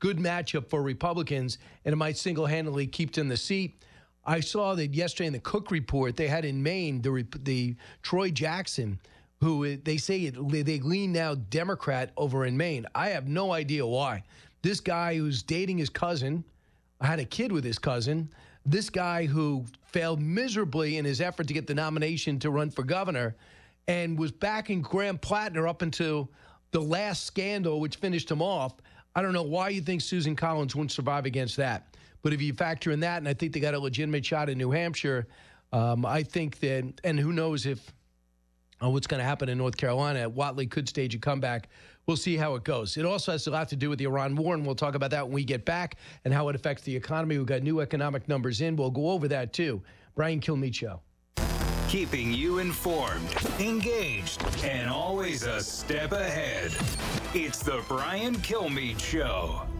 good matchup for Republicans, and it might single-handedly keep them in the seat. I saw that yesterday in the Cook report they had in Maine the Troy Jackson, who they say they lean now Democrat over in Maine. I have no idea why. This guy who's dating his cousin, had a kid with his cousin, this guy who failed miserably in his effort to get the nomination to run for governor and was backing Graham Plattner up until the last scandal, which finished him off. I don't know why you think Susan Collins wouldn't survive against that. But if you factor in that, and I think they got a legitimate shot in New Hampshire, I think that, and who knows if what's going to happen in North Carolina, Whatley could stage a comeback. We'll see how it goes. It also has a lot to do with the Iran war, and we'll talk about that when we get back and how it affects the economy. We've got new economic numbers in. We'll go over that, too. Brian Kilmeade Show. Keeping you informed, engaged, and always a step ahead. It's the Brian Kilmeade Show.